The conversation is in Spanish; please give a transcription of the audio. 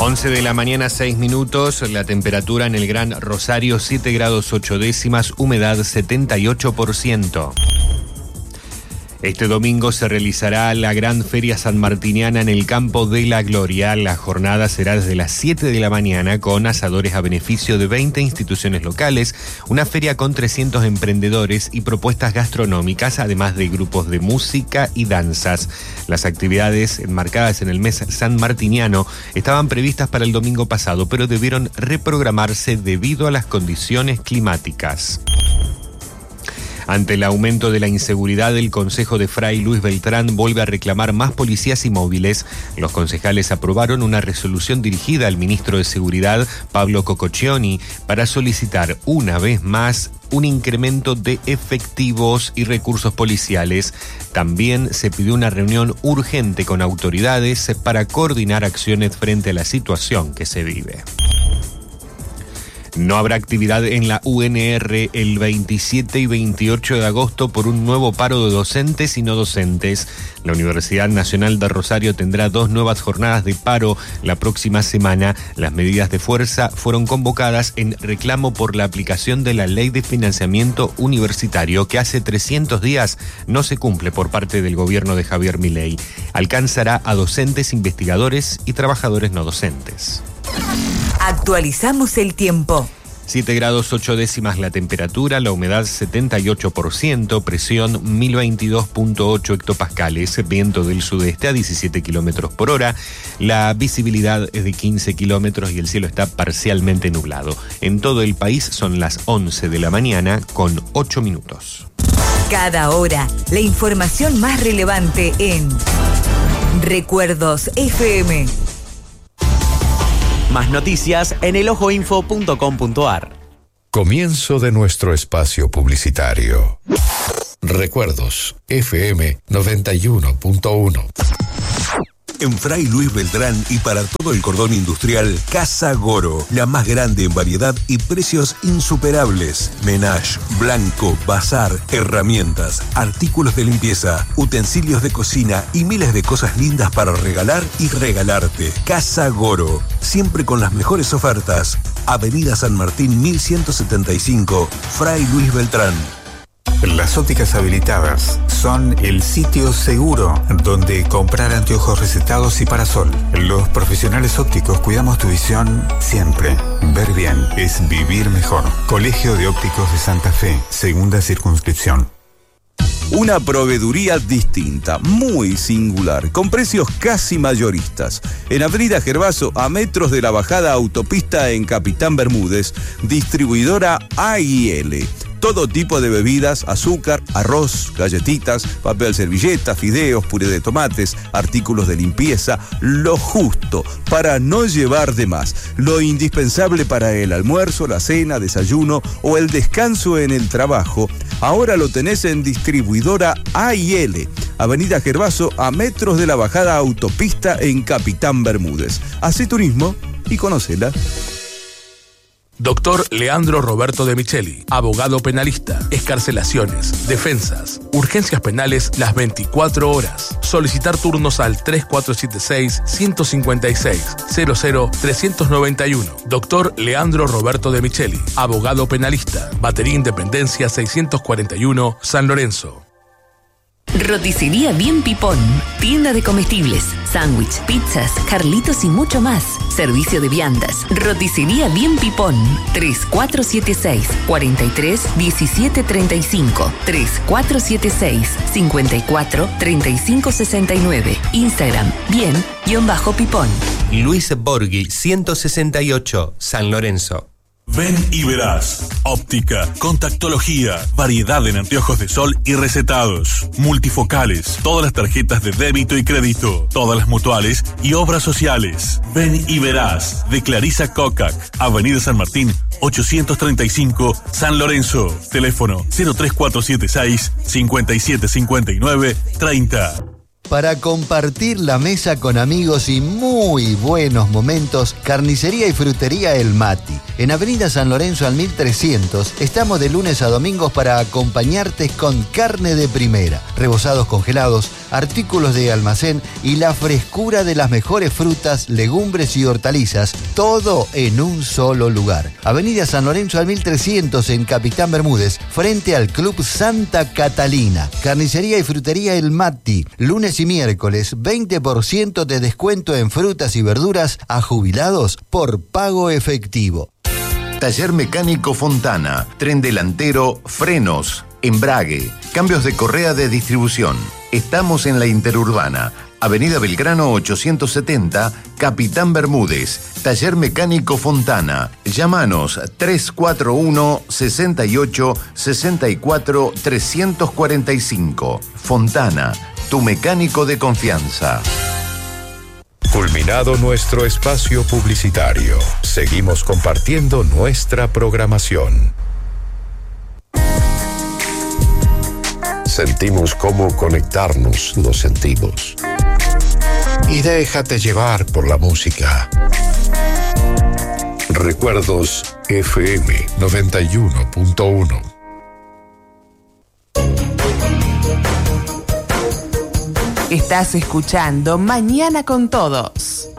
11 de la mañana, 6 minutos, la temperatura en el Gran Rosario, 7 grados 8 décimas, humedad 78%. Este domingo se realizará la Gran Feria Sanmartiniana en el Campo de la Gloria. La jornada será desde las 7 de la mañana con asadores a beneficio de 20 instituciones locales, una feria con 300 emprendedores y propuestas gastronómicas, además de grupos de música y danzas. Las actividades enmarcadas en el mes sanmartiniano estaban previstas para el domingo pasado, pero debieron reprogramarse debido a las condiciones climáticas. Ante el aumento de la inseguridad, el Concejo de Fray Luis Beltrán vuelve a reclamar más policías y móviles. Los concejales aprobaron una resolución dirigida al ministro de Seguridad, Pablo Cococcioni, para solicitar una vez más un incremento de efectivos y recursos policiales. También se pidió una reunión urgente con autoridades para coordinar acciones frente a la situación que se vive. No habrá actividad en la UNR el 27 y 28 de agosto por un nuevo paro de docentes y no docentes. La Universidad Nacional de Rosario tendrá 2 nuevas jornadas de paro la próxima semana. Las medidas de fuerza fueron convocadas en reclamo por la aplicación de la Ley de Financiamiento Universitario, que hace 300 días no se cumple por parte del gobierno de Javier Milei. Alcanzará a docentes, investigadores y trabajadores no docentes. Actualizamos el tiempo. 7 grados 8 décimas la temperatura, la humedad 78%, presión 1022.8 hectopascales, viento del sudeste a 17 kilómetros por hora, la visibilidad es de 15 kilómetros y el cielo está parcialmente nublado. En todo el país son las 11 de la mañana con 8 minutos. Cada hora, la información más relevante en Recuerdos FM. Más noticias en elojoinfo.com.ar. Comienzo de nuestro espacio publicitario. Recuerdos FM 91.1. En Fray Luis Beltrán y para todo el cordón industrial, Casa Goro, la más grande en variedad y precios insuperables. Menage, blanco, bazar, herramientas, artículos de limpieza, utensilios de cocina y miles de cosas lindas para regalar y regalarte. Casa Goro, siempre con las mejores ofertas. Avenida San Martín 1175, Fray Luis Beltrán. Las ópticas habilitadas son el sitio seguro donde comprar anteojos recetados y parasol. Los profesionales ópticos cuidamos tu visión siempre. Ver bien es vivir mejor. Colegio de Ópticos de Santa Fe, segunda circunscripción. Una proveeduría distinta, muy singular, con precios casi mayoristas. En Avenida Gervaso, a metros de la bajada autopista en Capitán Bermúdez, distribuidora A&L. Todo tipo de bebidas, azúcar, arroz, galletitas, papel servilleta, fideos, puré de tomates, artículos de limpieza, lo justo para no llevar de más. Lo indispensable para el almuerzo, la cena, desayuno o el descanso en el trabajo. Ahora lo tenés en distribuidora A&L. Avenida Gervaso, a metros de la bajada autopista en Capitán Bermúdez. Hacé turismo y conócela. Doctor Leandro Roberto de Micheli, abogado penalista, excarcelaciones, defensas, urgencias penales las 24 horas. Solicitar turnos al 3476-156-00-391. Doctor Leandro Roberto de Micheli, abogado penalista, Batería Independencia 641, San Lorenzo. Roticería Bien Pipón, tienda de comestibles, sándwich, pizzas, Carlitos y mucho más. Servicio de viandas. Roticería Bien Pipón, 3476-431735, 3476-543569. Instagram, bien-pipón. Luis Borghi, 168, San Lorenzo. Ven y verás. Óptica, contactología, variedad en anteojos de sol y recetados, multifocales, todas las tarjetas de débito y crédito, todas las mutuales y obras sociales. Ven y verás. De Clarisa Cocac, Avenida San Martín, 835, San Lorenzo. Teléfono 03476 5759 30. Para compartir la mesa con amigos y muy buenos momentos, Carnicería y Frutería El Mati. En Avenida San Lorenzo al 1300, estamos de lunes a domingos para acompañarte con carne de primera, rebozados congelados, artículos de almacén y la frescura de las mejores frutas, legumbres y hortalizas, todo en un solo lugar. Avenida San Lorenzo al 1300 en Capitán Bermúdez, frente al Club Santa Catalina. Carnicería y Frutería El Mati, lunes y miércoles, 20% de descuento en frutas y verduras a jubilados por pago efectivo. Taller Mecánico Fontana, tren delantero, frenos, embrague, cambios de correa de distribución. Estamos en la Interurbana, Avenida Belgrano 870, Capitán Bermúdez. Taller Mecánico Fontana. Llámanos 341 68 64 345. Fontana, tu mecánico de confianza. Culminado nuestro espacio publicitario, seguimos compartiendo nuestra programación. Sentimos cómo conectarnos los sentidos. Y déjate llevar por la música. Recuerdos FM 91.1. Estás escuchando Mañana con Todos.